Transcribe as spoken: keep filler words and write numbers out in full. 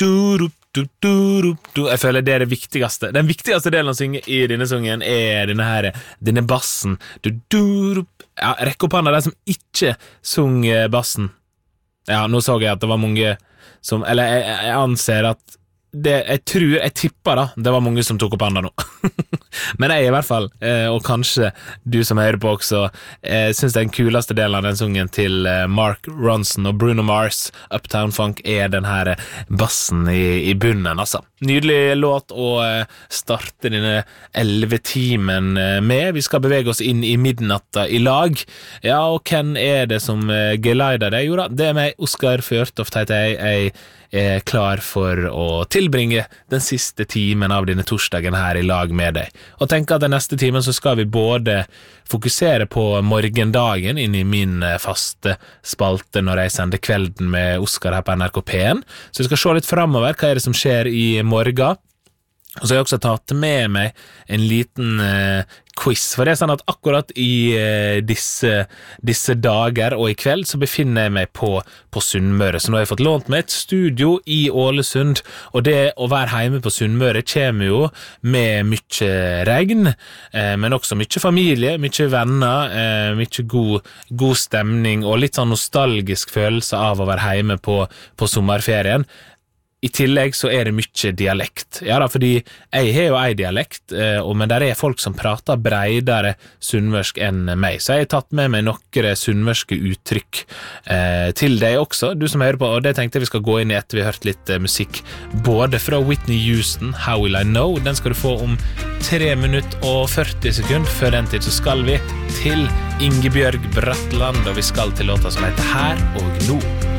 du, du, du, du. Jeg føler det er det viktigste. Den viktigste delen å synge i denne sangen er denne her, denne bassen. Du, du, du. Ja, rekk opp hånda, de som ikke sung bassen. Ja, nå så jeg at det var mange som, eller jeg, jeg anser at det, jeg tror, jeg tipper da, det var mange som tok opp hånda nå. Men jeg i hvert fall, eh, og kanskje du som hører på også, eh, synes den kuleste delen av den sungen til eh, Mark Ronson og Bruno Mars, Uptown Funk, er den her bassen i, i bunnen, altså. Nydelig låt å eh, starte denne elleve-timen eh, med. Vi skal bevege oss inn i midnatta i lag. Ja, og hvem er det som eh, geleider det? Jo da, det er meg, Oskar Fjørtoft heter jeg. Jeg er klar for å tilbringe den siste timen av denne torsdagen her i lag med deg. Og tenker at den neste timen så skal vi både fokusere på morgendagen inn i min faste spalte når jeg sender Kvelden med Oskar her på N R K P en. Så vi skal se litt fremover, hva er det som skjer i morgen. Og så har jeg også tatt med meg en liten eh, quiz, for det er sånn at akkurat i eh, disse, disse dager og i kveld så befinner jeg meg på, på Sunnmøre, så nå har jeg fått lånt meg et studio i Ålesund, og det å være hjemme på Sunnmøre kommer jo med mye regn, eh, men også mye familie, mye venner, eh, mye god, god stemning og litt sånn nostalgisk følelse av å være hjemme på, på sommerferien. I tillegg så er det mye dialekt. Ja da, fordi jeg har jo ei dialekt, men der er folk som prater breidere sunnmørsk enn meg. Så jeg har tatt med meg noen sunnmørske uttrykk eh, til deg også, du som hører på, og det tenkte jeg vi skal gå inn i etter vi har hørt litt eh, musikk, både fra Whitney Houston, How Will I Know, den skal du få om tre minutter og førti sekunder. Før den tid så skal vi til Ingebjørg Bratland, og vi skal til låta som heter Her og Nå.